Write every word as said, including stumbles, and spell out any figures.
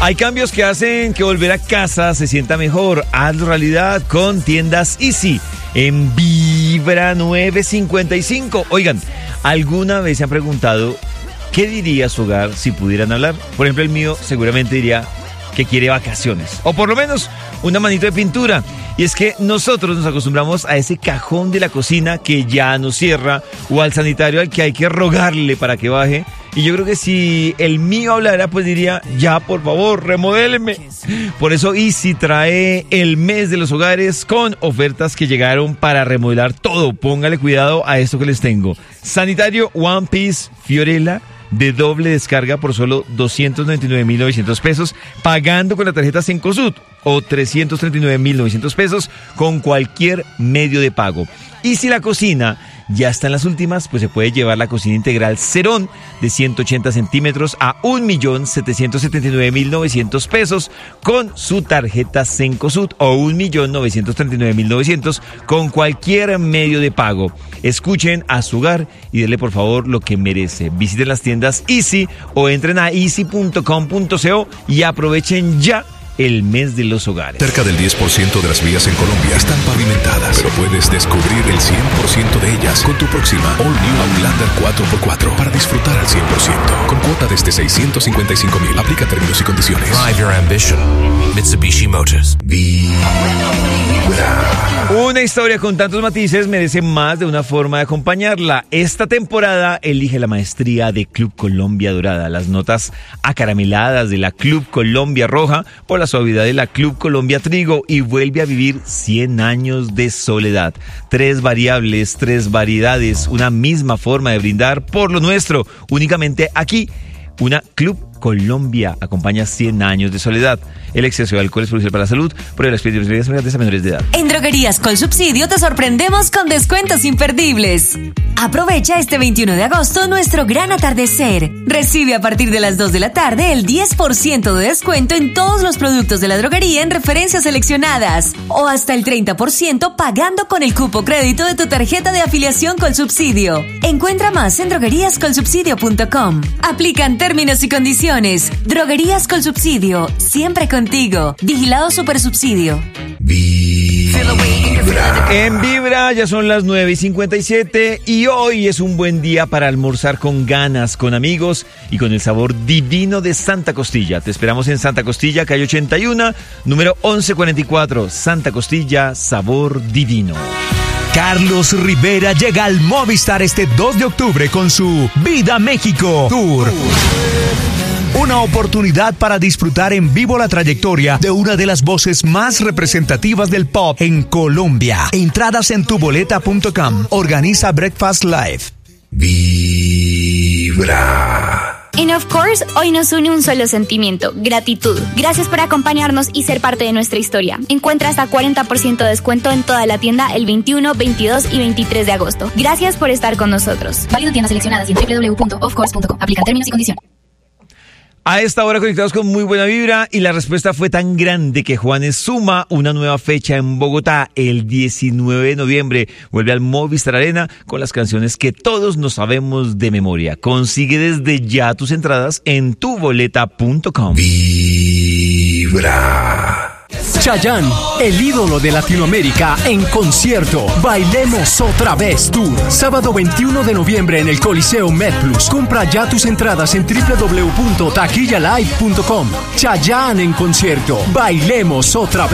Hay cambios que hacen que volver a casa se sienta mejor. Hazlo realidad con Tiendas Easy en Vibra nueve cincuenta y cinco. Oigan, ¿alguna vez se han preguntado qué diría su hogar si pudieran hablar? Por ejemplo, el mío seguramente diría que quiere vacaciones, o por lo menos una manito de pintura. Y es que nosotros nos acostumbramos a ese cajón de la cocina que ya no cierra, o al sanitario al que hay que rogarle para que baje. Y yo creo que si el mío hablara, pues diría, ya, por favor, remodéleme. Por eso Easy trae el mes de los hogares con ofertas que llegaron para remodelar todo. Póngale cuidado a esto que les tengo. Sanitario One Piece Fiorella de doble descarga por solo doscientos noventa y nueve mil novecientos pesos, pagando con la tarjeta Cencosud, o trescientos treinta y nueve mil novecientos pesos con cualquier medio de pago. Y si la cocina ya está en las últimas, pues se puede llevar la cocina integral Cerón de ciento ochenta centímetros a un millón setecientos setenta y nueve mil novecientos pesos con su tarjeta Cencosud, o un millón novecientos treinta y nueve mil novecientos con cualquier medio de pago. Escuchen a su hogar y denle por favor lo que merece. Visiten las tiendas Easy o entren a easy punto com punto co y aprovechen ya el mes de los hogares. Cerca del diez por ciento de las vías en Colombia están pavimentadas, pero puedes descubrir el cien por ciento de ellas con tu próxima All New Outlander cuatro por cuatro para disfrutar al cien por ciento. Con cuota desde seiscientos cincuenta y cinco mil. Aplica términos y condiciones. Drive your ambition. Mitsubishi Motors. Vibra. Una historia con tantos matices merece más de una forma de acompañarla. Esta temporada elige la maestría de Club Colombia Dorada, las notas acarameladas de la Club Colombia Roja o la suavidad de la Club Colombia Trigo, y vuelve a vivir cien años de soledad. Tres variables, tres variedades, una misma forma de brindar por lo nuestro, únicamente aquí. Una Club Colombia acompaña cien años de soledad. El exceso de alcohol es perjudicial para la salud. Por el espíritu de las a menores de edad. En Droguerías con Subsidio te sorprendemos con descuentos imperdibles. Aprovecha este veintiuno de agosto nuestro gran atardecer. Recibe a partir de las dos de la tarde el diez por ciento de descuento en todos los productos de la droguería en referencias seleccionadas, o hasta el treinta por ciento pagando con el cupo crédito de tu tarjeta de afiliación con Subsidio. Encuentra más en droguerías con subsidio punto com. Aplican términos y condiciones. Droguerías con Subsidio, siempre contigo. Vigilado Supersubsidio. Vibra. En Vibra ya son las nueve y cincuenta y siete y hoy es un buen día para almorzar con ganas, con amigos y con el sabor divino de Santa Costilla. Te esperamos en Santa Costilla, calle ochenta y uno, número once cuarenta y cuatro. Santa Costilla, sabor divino. Carlos Rivera llega al Movistar este dos de octubre con su Vida México Tour. Una oportunidad para disfrutar en vivo la trayectoria de una de las voces más representativas del pop en Colombia. Entradas en tu boleta punto com. Organiza Breakfast Live. Vibra. En Of Course, hoy nos une un solo sentimiento: gratitud. Gracias por acompañarnos y ser parte de nuestra historia. Encuentra hasta cuarenta por ciento de descuento en toda la tienda el veintiuno, veintidós y veintitrés de agosto. Gracias por estar con nosotros. Válido en tiendas seleccionadas y en doble u doble u doble u punto of course punto com. Aplican términos y condiciones. A esta hora conectados con muy buena vibra, y la respuesta fue tan grande que Juanes suma una nueva fecha en Bogotá. El diecinueve de noviembre vuelve al Movistar Arena con las canciones que todos nos sabemos de memoria. Consigue desde ya tus entradas en tu boleta punto com. Vibra. Chayanne, el ídolo de Latinoamérica, en concierto. Bailemos otra vez Tour. Sábado veintiuno de noviembre en el Coliseo MedPlus. Compra ya tus entradas en doble u doble u doble u punto taquilla live punto com. Chayanne en concierto. Bailemos otra vez.